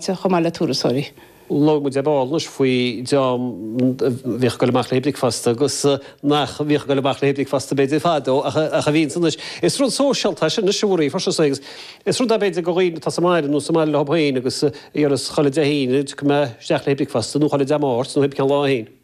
áte chomáile túrasóirí. Lo mu bálas faoi bhíh go leach léblic fasta agus nach bhíh go leach léblic fasta beidir fádó a bhín san is rud sóisialta sin na siúí for is rud a beidir go réine tá Somáile nó Somáile le hain agus ar chola de híine go me seach léblic fasta nó chola demáirt nó heb cean láhín.